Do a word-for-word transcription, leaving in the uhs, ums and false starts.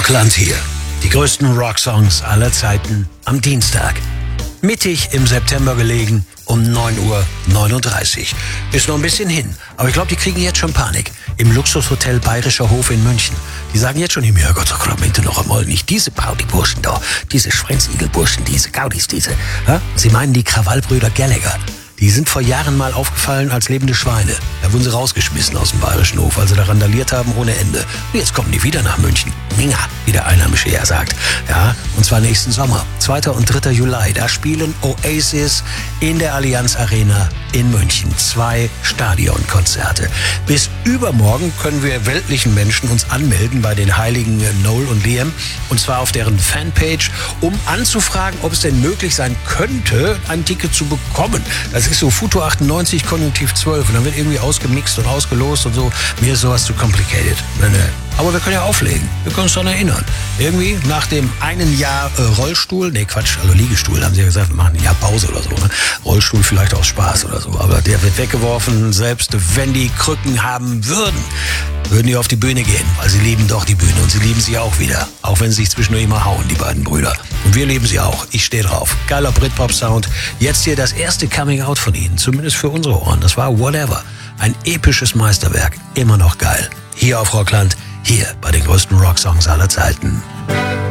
Rockland hier. Die größten Rocksongs aller Zeiten am Dienstag. Mittig im September gelegen, um neun Uhr neununddreißig. Ist noch ein bisschen hin, aber ich glaube, die kriegen jetzt schon Panik. Im Luxushotel Bayerischer Hof in München. Die sagen jetzt schon, ja Gott, sag bitte noch einmal nicht diese Partyburschen da, diese Schwänzigelburschen, diese Gaudis, diese. Ja? Sie meinen die Krawallbrüder Gallagher. Die sind vor Jahren mal aufgefallen als lebende Schweine. Da wurden sie rausgeschmissen aus dem Bayerischen Hof, weil sie da randaliert haben ohne Ende. Und jetzt kommen die wieder nach München. Minga, wie der Einheimische ja sagt. Ja, und zwar nächsten Sommer, zweiter und dritter Juli. Da spielen Oasis in der Allianz Arena in München. Zwei Stadionkonzerte. Bis übermorgen können wir weltlichen Menschen uns anmelden bei den Heiligen Noel und Liam. Und zwar auf deren Fanpage, um anzufragen, ob es denn möglich sein könnte, ein Ticket zu bekommen. Das ist so Futur achtundneunzig, Konjunktiv zwölf. Und dann wird irgendwie ausgemixt und ausgelost und so. Mir ist sowas zu complicated. Nee, nee. Aber wir können ja auflegen. Wir können uns daran erinnern. Irgendwie nach dem einen Jahr äh, Rollstuhl, nee Quatsch, also Liegestuhl, haben sie ja gesagt, wir machen ein Jahr Pause oder so. Ne? Rollstuhl vielleicht aus Spaß oder so. Aber der wird weggeworfen, selbst wenn die Krücken haben würden, würden die auf die Bühne gehen. Weil sie lieben doch die Bühne und sie lieben sie auch wieder. Auch wenn sie sich zwischendurch immer hauen, die beiden Brüder. Und wir lieben sie auch. Ich stehe drauf. Geiler Britpop-Sound. Jetzt hier das erste Coming-out von ihnen. Zumindest für unsere Ohren. Das war Whatever. Ein episches Meisterwerk. Immer noch geil. Hier auf Rockland. Hier bei den größten Rocksongs aller Zeiten.